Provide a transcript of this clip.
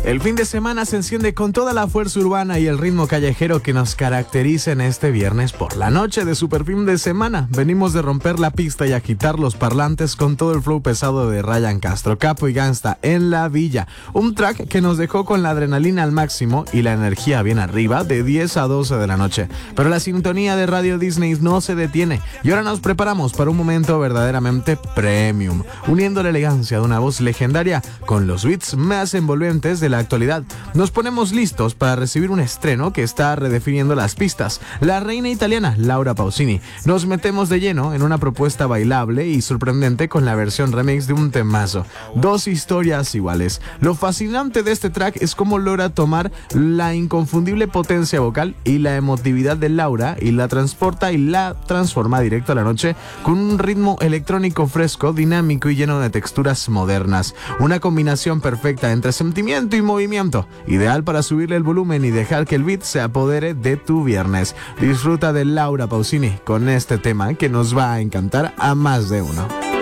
El fin de semana se enciende con toda la fuerza urbana y el ritmo callejero que nos caracteriza en este viernes por la noche de super fin de semana. Venimos de romper la pista y agitar los parlantes con todo el flow pesado de Ryan Castro, Capo y Gangsta en la Villa. Un track que nos dejó con la adrenalina al máximo y la energía bien arriba de 10 a 12 de la noche. Pero la sintonía de Radio Disney no se detiene y ahora nos preparamos para un momento verdaderamente premium, uniendo la elegancia de una voz legendaria con los beats más envolventes de la actualidad. Nos ponemos listos para recibir un estreno que está redefiniendo las pistas. La reina italiana Laura Pausini. Nos metemos de lleno en una propuesta bailable y sorprendente con la versión remix de un temazo. Dos historias iguales. Lo fascinante de este track es cómo logra tomar la inconfundible potencia vocal y la emotividad de Laura y la transporta y la transforma directo a la noche con un ritmo electrónico fresco, dinámico y lleno de texturas modernas. Una combinación perfecta entre sentimiento y movimiento, ideal para subirle el volumen y dejar que el beat se apodere de tu viernes. Disfruta de Laura Pausini con este tema que nos va a encantar a más de uno.